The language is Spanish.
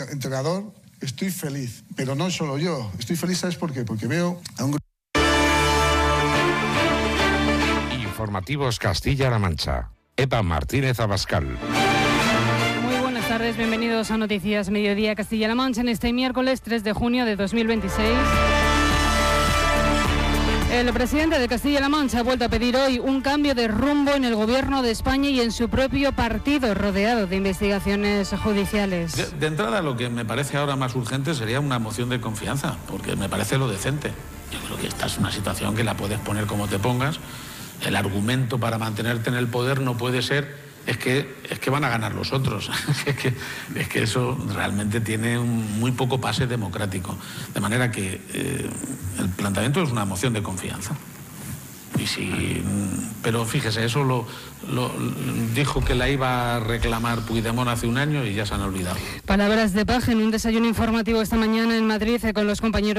entrenador estoy feliz, pero no solo yo. Estoy feliz, ¿sabes por qué? Porque veo a un grupo... Informativos Castilla-La Mancha. Eva Martínez Abascal. Muy buenas tardes, bienvenidos a Noticias Mediodía Castilla-La Mancha en este miércoles 3 de junio de 2026. El presidente de Castilla-La Mancha ha vuelto a pedir hoy un cambio de rumbo en el gobierno de España y en su propio partido, rodeado de investigaciones judiciales. De entrada, lo que me parece ahora más urgente sería una moción de confianza, porque me parece lo decente. Yo creo que esta es una situación que la puedes poner como te pongas. El argumento para mantenerte en el poder no puede ser es que van a ganar los otros. es que eso realmente tiene muy poco pase democrático. De manera que el planteamiento es una moción de confianza. Pero fíjese, eso lo dijo que la iba a reclamar Puigdemont hace un año y ya se han olvidado. Palabras de Page en un desayuno informativo esta mañana en Madrid con los compañeros